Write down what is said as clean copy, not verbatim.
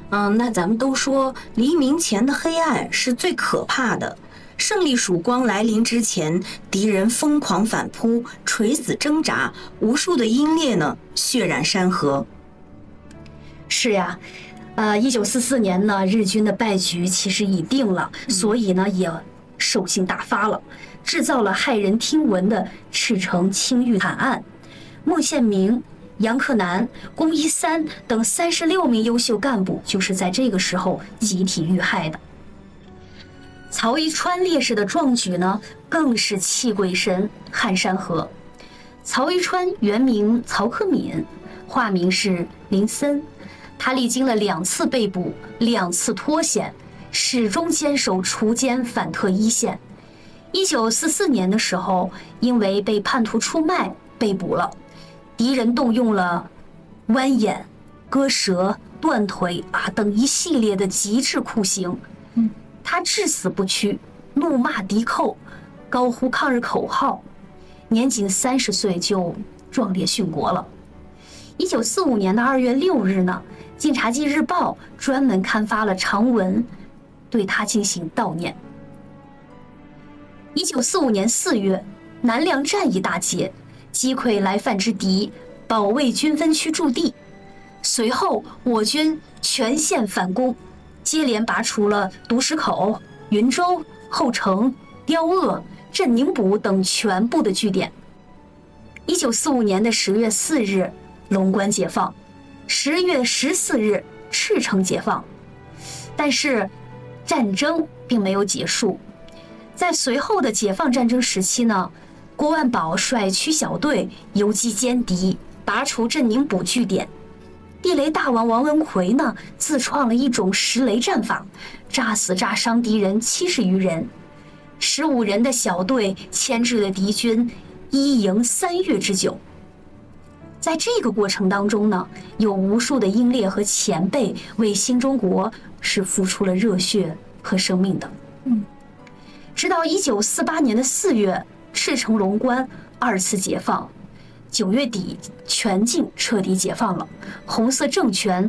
那咱们都说黎明前的黑暗是最可怕的。胜利曙光来临之前，敌人疯狂反扑，垂死挣扎，无数的英烈呢血染山河。 是呀，1944年呢，日军的败局其实已定了，所以呢也兽性大发了，制造了骇人听闻的赤城青玉惨案。孟宪明、杨克南、龚一三等36名优秀干部就是在这个时候集体遇害的。曹宜川烈士的壮举呢，更是气鬼神撼山河。曹宜川原名曹克敏，化名是林森，他历经了2次被捕，2次脱险，始终坚守锄奸反特一线。1944年的时候，因为被叛徒出卖被捕了，敌人动用了剜眼、割舌、断腿等一系列的极致酷刑。他至死不屈，怒骂敌寇，高呼抗日口号，年仅30岁就壮烈殉国了。1945年的2月6日呢，《晋察冀日报》专门刊发了长文，对他进行悼念。1945年4月，南梁战役大捷，击溃来犯之敌，保卫军分区驻地。随后，我军全线反攻，接连拔除了独石口、云州、后城、刁鄂、镇宁堡等全部的据点。1945年的10月4日，龙关解放；10月14日，赤城解放。但是，战争并没有结束。在随后的解放战争时期呢，郭万宝率区小队游击歼敌，拔除镇宁堡据点。地雷大王王文奎呢，自创了一种实雷战法，炸死炸伤敌人70余人。15人的小队牵制了敌军1营3月之久。在这个过程当中呢，有无数的英烈和前辈为新中国是付出了热血和生命的。直到1948年的4月，赤城龙关2次解放，9月底全境彻底解放了，红色政权